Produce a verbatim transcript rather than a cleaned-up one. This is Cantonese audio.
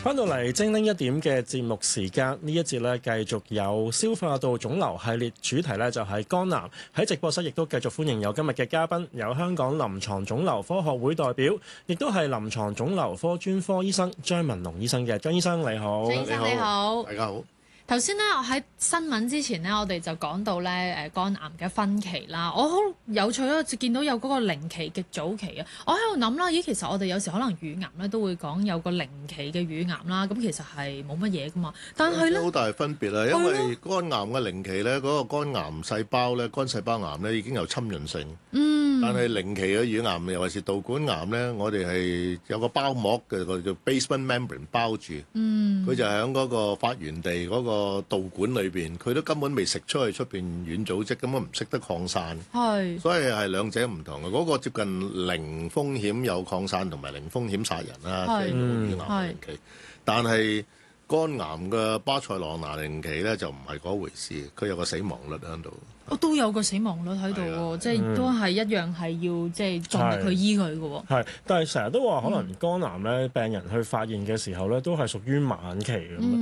翻到嚟精靈一點嘅節目時間，呢一節咧繼續有消化道腫瘤系列，主題咧就係肝癌。喺直播室亦都繼續歡迎有今日嘅嘉賓，有香港臨床腫瘤科學會代表，亦都係臨床腫瘤科專科醫生張文龍醫生嘅。張醫生你好。 張醫生你好， 大家好。 頭先咧，我喺新聞之前咧，我哋就講到咧誒肝癌嘅分期啦。我好有趣咯，就見到有嗰個零期、極早期啊。我喺度諗啦，咦，其實我哋有時可能乳癌咧都會講有個零期嘅乳癌啦，咁其實係冇乜嘢噶嘛。但係咧， 好大分別啦，因為肝癌嘅零期咧，嗰、嗰個肝癌細胞咧，肝細胞癌咧已經有侵潤性。嗯。但係零期嘅乳癌，尤其是導管癌咧，我哋係有個包膜嘅，個叫 basement membrane 包住。嗯。佢就喺嗰個發源地嗰、嗰個。個導管裏邊，佢都根本未食出去出邊軟組織，根本唔識得擴散，係，所以係兩者唔同嘅。嗰、那個接近零風險有擴散同埋零風險殺人啦，即係乳癌零期。但係肝癌嘅巴塞羅那零期咧就唔係嗰回事，佢有個死亡率喺度。 我都有個死亡率喺度喎，即係、嗯、都係一樣係要即係盡力去醫佢嘅喎。 係，但係成日都話可能肝癌咧，病人去發現嘅時候咧，都係屬於晚期咁。嗯、